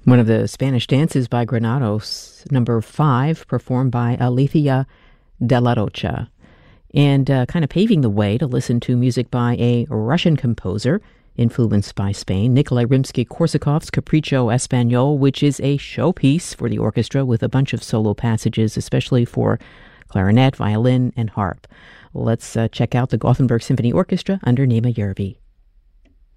One of the Spanish dances by Granados, number 5, performed by Alicia de la Rocha. And kind of paving the way to listen to music by a Russian composer influenced by Spain, Nikolai Rimsky-Korsakov's Capriccio Espagnol, which is a showpiece for the orchestra with a bunch of solo passages, especially for clarinet, violin, and harp. Let's check out the Gothenburg Symphony Orchestra under Nema Järvi.